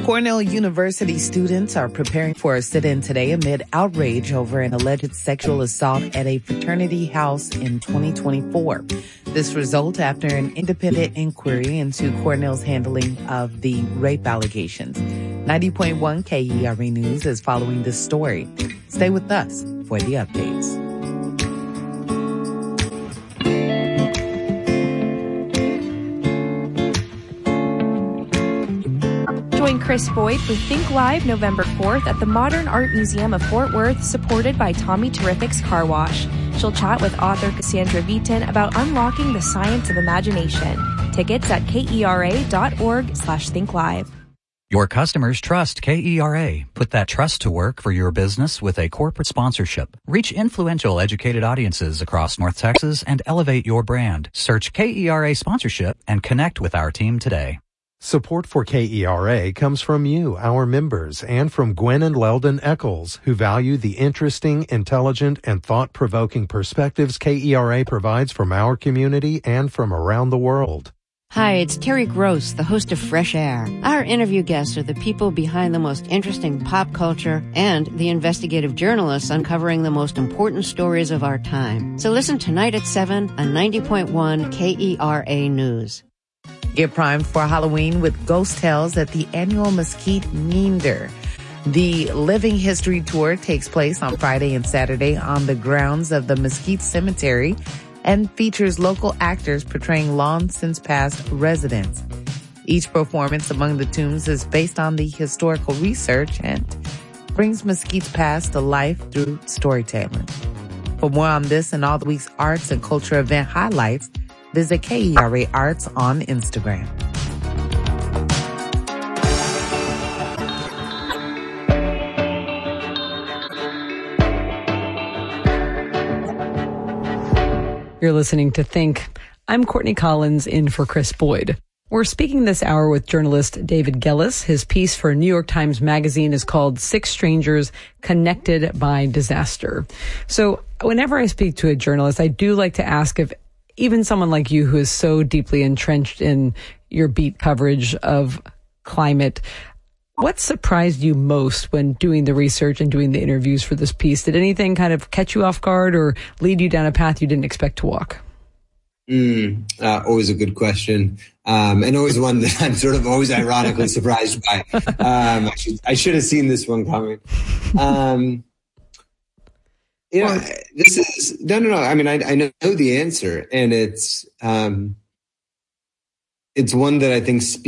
Cornell University students are preparing for a sit-in today amid outrage over an alleged sexual assault at a fraternity house in 2024. This results after an independent inquiry into Cornell's handling of the rape allegations. 90.1 KERA News is following this story. Stay with us for the updates. Join Chris Boyd for Think Live November 4th at the Modern Art Museum of Fort Worth, supported by Tommy Terrific's Car Wash. She'll chat with author Cassandra Beaton about unlocking the science of imagination. Tickets at kera.org/thinkllive. Your customers trust KERA. Put that trust to work for your business with a corporate sponsorship. Reach influential, educated audiences across North Texas and elevate your brand. Search KERA sponsorship and connect with our team today. Support for KERA comes from you, our members, and from Gwen and Leldon Eccles, who value the interesting, intelligent, and thought-provoking perspectives KERA provides from our community and from around the world. Hi, it's Terry Gross, the host of Fresh Air. Our interview guests are the people behind the most interesting pop culture and the investigative journalists uncovering the most important stories of our time. So listen tonight at 7 on 90.1 KERA News. Get primed for Halloween with Ghost Tales at the annual Mesquite Meander. The Living History Tour takes place on Friday and Saturday on the grounds of the Mesquite Cemetery and features local actors portraying long-since-passed residents. Each performance among the tombs is based on the historical research and brings Mesquite's past to life through storytelling. For more on this and all the week's arts and culture event highlights, visit KERA Arts on Instagram. You're listening to Think. I'm Courtney Collins in for Chris Boyd. We're speaking this hour with journalist David Gellis. His piece for New York Times Magazine is called 6 Strangers Connected by Disaster. So whenever I speak to a journalist, I do like to ask if even someone like you who is so deeply entrenched in your beat coverage of climate, what surprised you most when doing the research and doing the interviews for this piece? Did anything kind of catch you off guard or lead you down a path you didn't expect to walk? Always a good question. And always one that I'm sort of always ironically surprised by. I should have seen this one coming. This is no. I mean, I know the answer, and it's one that I think speaks